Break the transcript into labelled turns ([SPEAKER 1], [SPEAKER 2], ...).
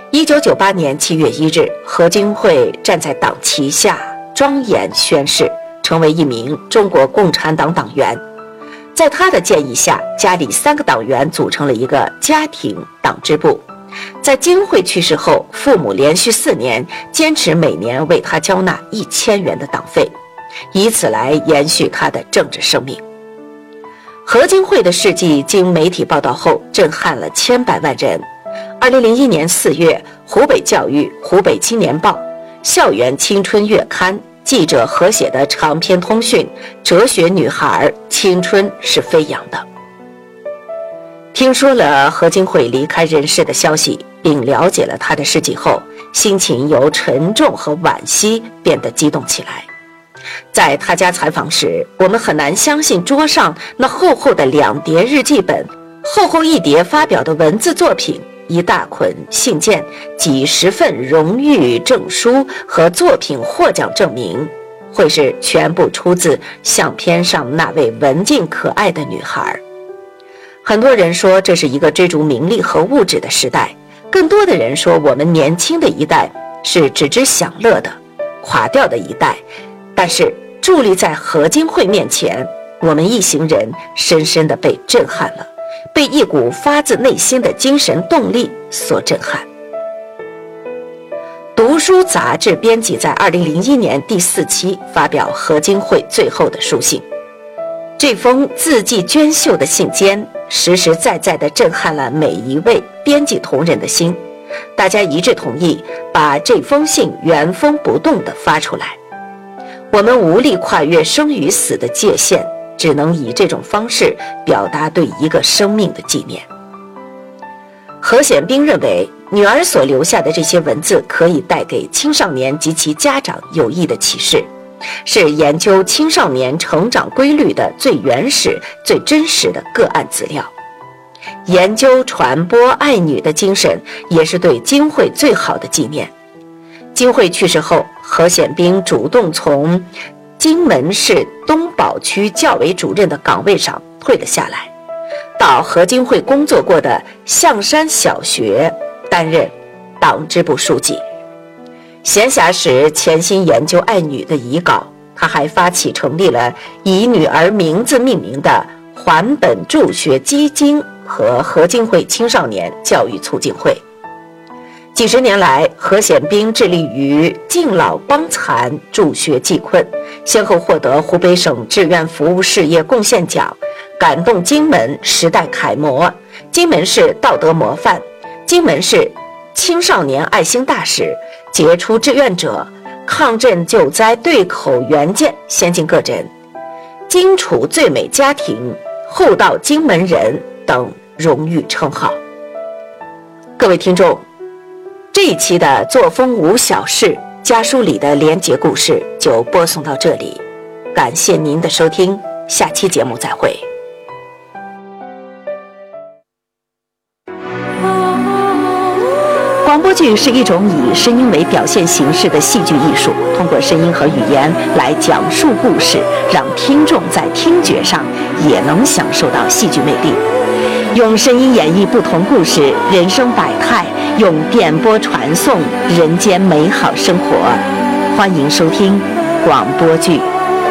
[SPEAKER 1] 1998年7月1日，何经惠站在党旗下庄严宣誓，成为一名中国共产党党员。在他的建议下，家里3个党员组成了一个家庭党支部。在经惠去世后，父母连续4年坚持每年为他交纳1000元的党费，以此来延续他的政治生命。何经惠的事迹经媒体报道后，震撼了千百万人。2001年4月，湖北教育、湖北青年报、校园青春月刊记者合写的长篇通讯《哲学女孩，青春是飞扬的》。听说了何经惠离开人世的消息，并了解了她的事迹后，心情由沉重和惋惜变得激动起来。在他家采访时，我们很难相信桌上那厚厚的2叠日记本，厚厚一叠发表的文字作品，一大捆信件，几十份荣誉证书和作品获奖证明，会是全部出自相片上那位文静可爱的女孩。很多人说这是一个追逐名利和物质的时代，更多的人说我们年轻的一代是只知享乐的垮掉的一代。但是伫立在何经惠面前，我们一行人深深地被震撼了，被一股发自内心的精神动力所震撼。读书杂志编辑在2001年第4期发表何经惠最后的书信，这封字迹娟秀的信笺实实在在地震撼了每一位编辑同仁的心，大家一致同意把这封信原封不动地发出来。我们无力跨越生与死的界限，只能以这种方式表达对一个生命的纪念。何显兵认为，女儿所留下的这些文字可以带给青少年及其家长有益的启示，是研究青少年成长规律的最原始、最真实的个案资料。研究传播爱女的精神，也是对经惠最好的纪念。经惠去世后，何显兵主动从荆门市东宝区教委主任的岗位上退了下来，到何经惠工作过的象山小学担任党支部书记。闲暇时潜心研究爱女的遗稿，他还发起成立了以女儿名字命名的还本助学基金和何经惠青少年教育促进会。几十年来，何显兵致力于敬老帮残、助学济困，先后获得湖北省志愿服务事业贡献奖、感动荆门时代楷模、荆门市道德模范、荆门市青少年爱心大使、杰出志愿者、抗震救灾对口援建先进个人、荆楚最美家庭、厚道荆门人等荣誉称号。各位听众，这一期的作风无小事家书里的连结故事就播送到这里，感谢您的收听，下期节目再会。广播剧是一种以声音为表现形式的戏剧艺术，通过声音和语言来讲述故事，让听众在听觉上也能享受到戏剧魅力。用声音演绎不同故事，人生百态，用电波传送人间美好生活。欢迎收听广播剧。